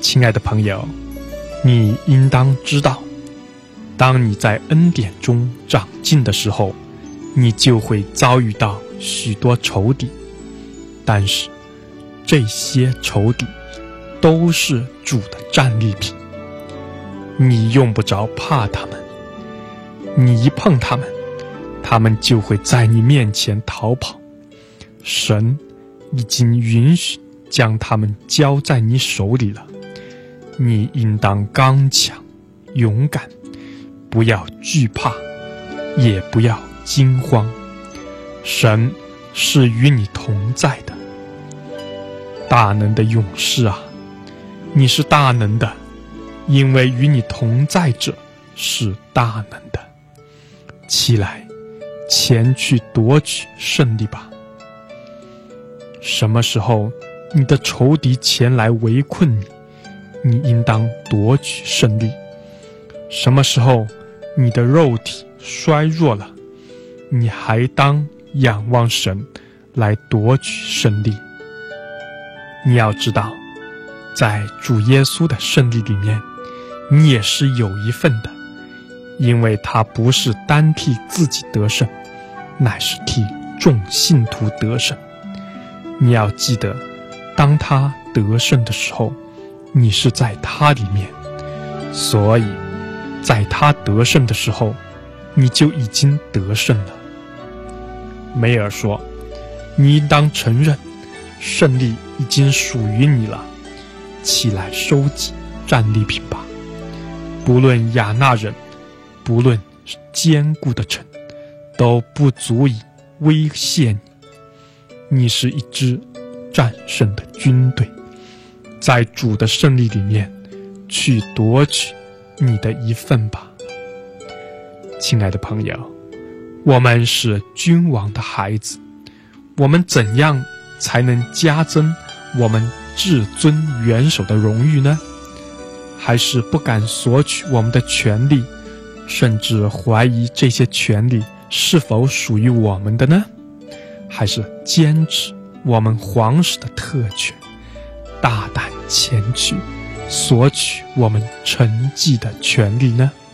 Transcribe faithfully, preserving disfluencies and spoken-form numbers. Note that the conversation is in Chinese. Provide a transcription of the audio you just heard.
亲爱的朋友，你应当知道，当你在恩典中长进的时候，你就会遭遇到许多仇敌，但是这些仇敌都是主的战利品，你用不着怕他们，你一碰他们，他们就会在你面前逃跑。神已经允许将他们交在你手里了，你应当刚强勇敢，不要惧怕，也不要惊慌。神是与你同在的。大能的勇士啊，你是大能的，因为与你同在者是大能的。起来，前去夺取胜利吧。什么时候你的仇敌前来围困你，你应当夺取胜利。什么时候你的肉体衰弱了，你还当仰望神来夺取胜利。你要知道，在主耶稣的胜利里面，你也是有一份的，因为他不是单替自己得胜，乃是替众信徒得胜。你要记得，当他得胜的时候，你是在他里面，所以在他得胜的时候，你就已经得胜了。梅尔说，你应当承认胜利已经属于你了，起来收集战利品吧。不论亚纳人，不论坚固的城，都不足以威胁你。你是一支战胜的军队，在主的胜利里面去夺取你的一份吧。亲爱的朋友，我们是君王的孩子，我们怎样才能加增我们至尊元首的荣誉呢？还是不敢索取我们的权利，甚至怀疑这些权利是否属于我们的呢？还是坚持我们皇室的特权，大胆前去索取我们承继的权利呢？